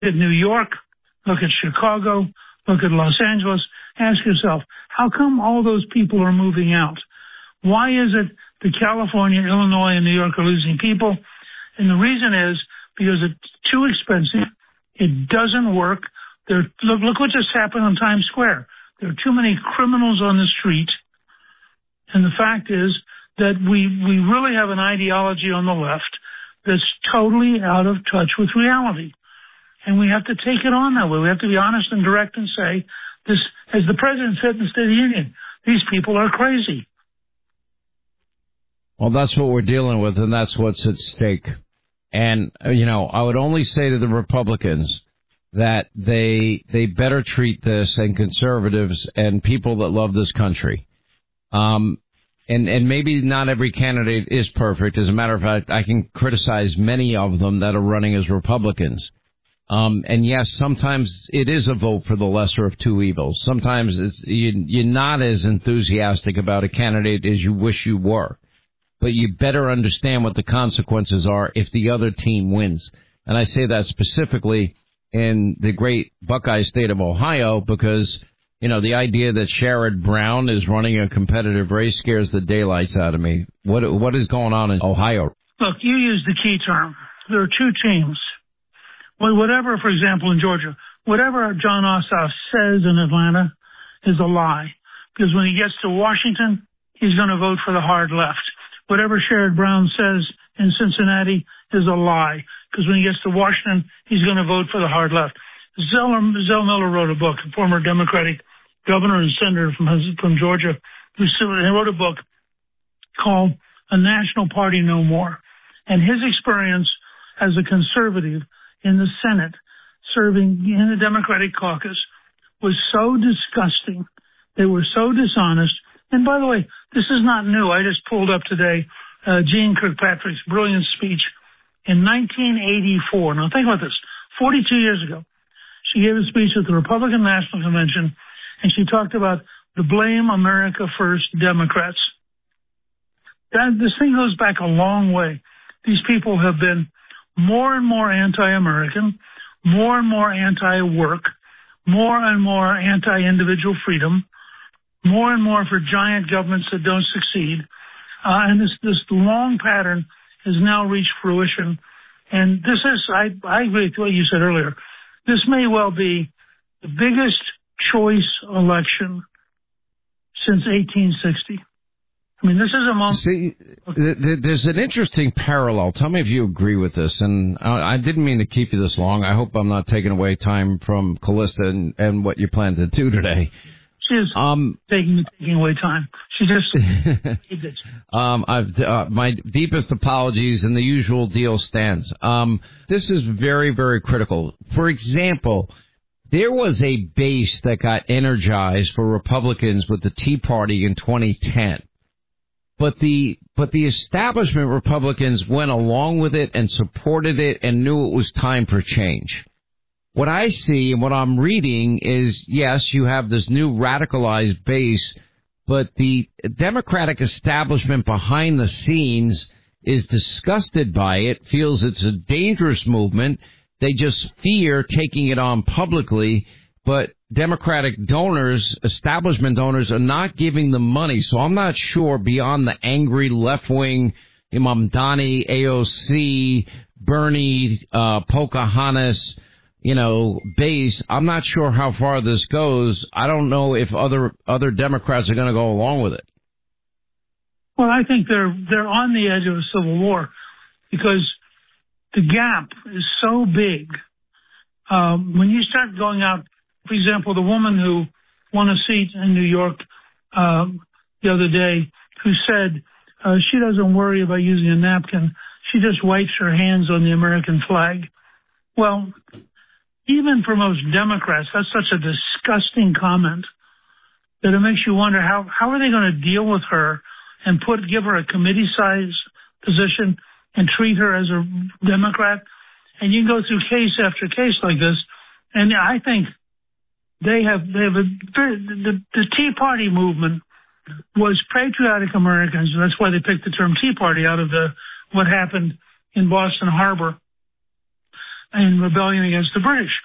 at New York, look at Chicago, look at Los Angeles. Ask yourself, how come all those people are moving out? Why is it that California, Illinois, and New York are losing people? And the reason is because it's too expensive. It doesn't work. Look what just happened on Times Square. There are too many criminals on the street. And the fact is that we really have an ideology on the left that's totally out of touch with reality. And we have to take it on that way. We have to be honest and direct and say, this, as the president said in the State of the Union, these people are crazy. Well, that's what we're dealing with, and that's what's at stake. And, I would only say to the Republicans that they better treat this, and conservatives and people that love this country. And maybe not every candidate is perfect. As a matter of fact, I can criticize many of them that are running as Republicans. And yes, sometimes it is a vote for the lesser of two evils. Sometimes you're not as enthusiastic about a candidate as you wish you were. But you better understand what the consequences are if the other team wins. And I say that specifically in the great Buckeye state of Ohio because, the idea that Sherrod Brown is running a competitive race scares the daylights out of me. What is going on in Ohio? Look, you used the key term. There are two teams. Whatever, for example, in Georgia, whatever John Ossoff says in Atlanta is a lie. Because when he gets to Washington, he's going to vote for the hard left. Whatever Sherrod Brown says in Cincinnati is a lie. Because when he gets to Washington, he's going to vote for the hard left. Zell Miller wrote a book, a former Democratic governor and senator from Georgia, who wrote a book called A National Party No More. And his experience as a conservative in the Senate, serving in the Democratic caucus, was so disgusting. They were so dishonest. And by the way, this is not new. I just pulled up today Jeane Kirkpatrick's brilliant speech in 1984. Now think about this. 42 years ago, she gave a speech at the Republican National Convention, and she talked about the Blame America First Democrats. This thing goes back a long way. These people have been more and more anti-American, more and more anti-work, more and more anti-individual freedom, more and more for giant governments that don't succeed. And this long pattern has now reached fruition. And this is, I agree with what you said earlier, this may well be the biggest choice election since 1860. I mean, this is a moment. See, there's an interesting parallel. Tell me if you agree with this. And I didn't mean to keep you this long. I hope I'm not taking away time from Callista and what you plan to do today. She is taking away time. She just my deepest apologies, and the usual deal stands. This is very, very critical. For example, there was a base that got energized for Republicans with the Tea Party in 2010. But the establishment Republicans went along with it and supported it and knew it was time for change. What I see and what I'm reading is, yes, you have this new radicalized base, but the Democratic establishment behind the scenes is disgusted by it, feels it's a dangerous movement. They just fear taking it on publicly, but Democratic donors, establishment donors, are not giving them money. So I'm not sure, beyond the angry left-wing, Mamdani, AOC, Bernie, Pocahontas, base, I'm not sure how far this goes. I don't know if other Democrats are going to go along with it. Well, I think they're on the edge of a civil war because the gap is so big. When you start going out, for example, the woman who won a seat in New York the other day, who said she doesn't worry about using a napkin, she just wipes her hands on the American flag. Well, even for most Democrats, that's such a disgusting comment that it makes you wonder how are they going to deal with her and give her a committee-size position and treat her as a Democrat. And you can go through case after case like this, and I think the Tea Party movement was patriotic Americans, and that's why they picked the term Tea Party out of what happened in Boston Harbor. in rebellion against the British.